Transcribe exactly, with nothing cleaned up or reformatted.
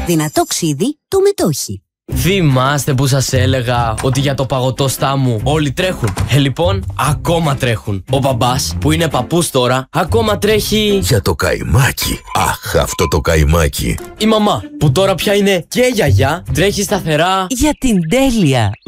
Δυνατό ξύδι, το μετόχι. Θυμάστε που σας έλεγα ότι για το παγωτό στάμου όλοι τρέχουν? Ε, λοιπόν, ακόμα τρέχουν. Ο μπαμπάς, που είναι παππούς τώρα, ακόμα τρέχει... Για το καϊμάκι. Αχ, αυτό το καϊμάκι. Η μαμά, που τώρα πια είναι και γιαγιά, τρέχει σταθερά... Για την τέλεια.